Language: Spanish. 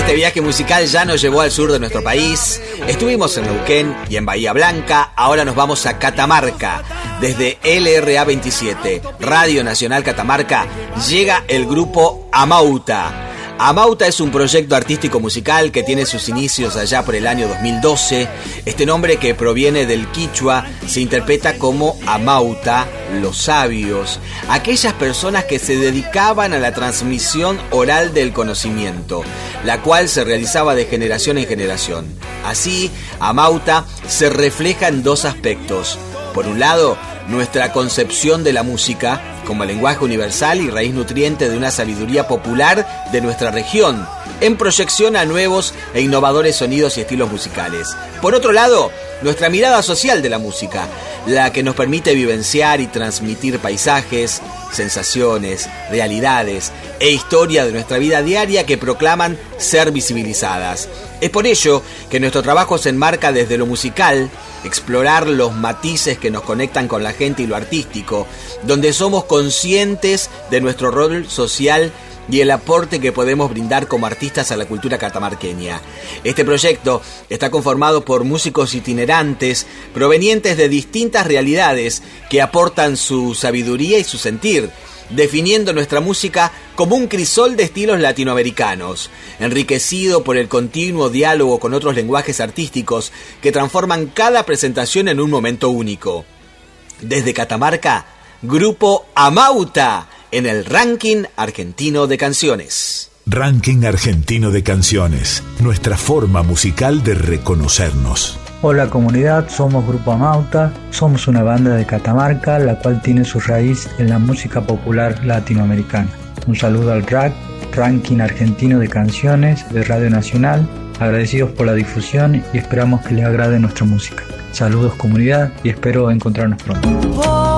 Este viaje musical ya nos llevó al sur de nuestro país. Estuvimos en Neuquén y en Bahía Blanca. Ahora nos vamos a Catamarca. Desde LRA 27, Radio Nacional Catamarca, llega el grupo Amauta. Amauta es un proyecto artístico musical que tiene sus inicios allá por el año 2012. Este nombre, que proviene del quichua, se interpreta como Amauta, los sabios, aquellas personas que se dedicaban a la transmisión oral del conocimiento, la cual se realizaba de generación en generación. Así, Amauta se refleja en dos aspectos. Por un lado, nuestra concepción de la música como lenguaje universal y raíz nutriente de una sabiduría popular de nuestra región, en proyección a nuevos e innovadores sonidos y estilos musicales. Por otro lado, nuestra mirada social de la música, la que nos permite vivenciar y transmitir paisajes, sensaciones, realidades e historia de nuestra vida diaria que proclaman ser visibilizadas. Es por ello que nuestro trabajo se enmarca desde lo musical, explorar los matices que nos conectan con la gente y lo artístico, donde somos conscientes de nuestro rol social y el aporte que podemos brindar como artistas a la cultura catamarqueña. Este proyecto está conformado por músicos itinerantes provenientes de distintas realidades que aportan su sabiduría y su sentir, definiendo nuestra música como un crisol de estilos latinoamericanos, enriquecido por el continuo diálogo con otros lenguajes artísticos que transforman cada presentación en un momento único. Desde Catamarca, Grupo Amauta, en el Ranking Argentino de Canciones. Ranking Argentino de Canciones, nuestra forma musical de reconocernos. Hola comunidad, somos Grupo Amauta, somos una banda de Catamarca, la cual tiene su raíz en la música popular latinoamericana. Un saludo al Ranking Argentino de Canciones de Radio Nacional, agradecidos por la difusión y esperamos que les agrade nuestra música. Saludos comunidad y espero encontrarnos pronto.